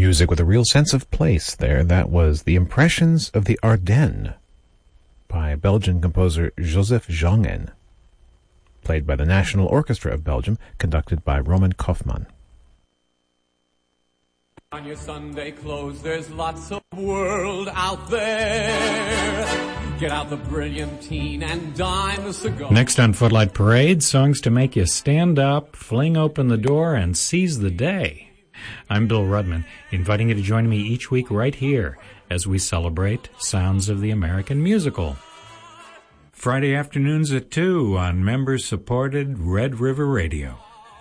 music with a real sense of place there. That was The Impressions of the Ardennes by Belgian composer Joseph Jongen, played by the National Orchestra of Belgium, conducted by Roman Kaufmann. On your Sunday clothes, there's lots of world out there. Get out the brilliant teen and dime the cigar. Next on Footlight Parade, songs to make you stand up, fling open the door, and seize the day. I'm Bill Rudman, inviting you to join me each week right here as we celebrate Sounds of the American Musical. Friday afternoons at 2 on member-supported Red River Radio.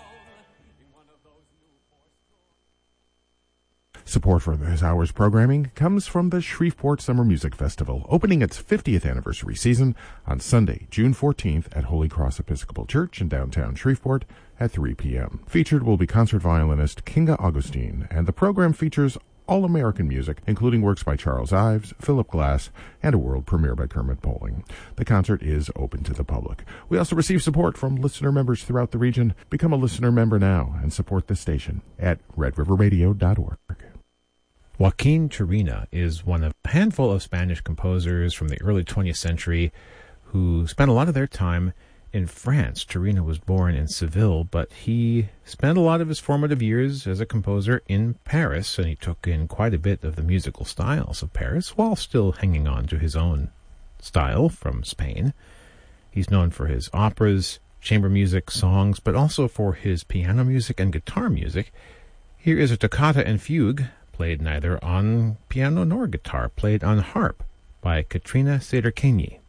Support for this hour's programming comes from the Shreveport Summer Music Festival, opening its 50th anniversary season on Sunday, June 14th at Holy Cross Episcopal Church in downtown Shreveport at 3 p.m. Featured will be concert violinist Kinga Augustine, and the program features all-American music, including works by Charles Ives, Philip Glass, and a world premiere by Kermit Poling. The concert is open to the public. We also receive support from listener members throughout the region. Become a listener member now and support the station at redriverradio.org. Joaquin Turina is one of a handful of Spanish composers from the early 20th century who spent a lot of their time in France. Turina was born in Seville, but he spent a lot of his formative years as a composer in Paris, and he took in quite a bit of the musical styles of Paris while still hanging on to his own style from Spain. He's known for his operas, chamber music, songs, but also for his piano music and guitar music. Here is a toccata and fugue, played neither on piano nor guitar, played on harp by Katrina Sederkenyi.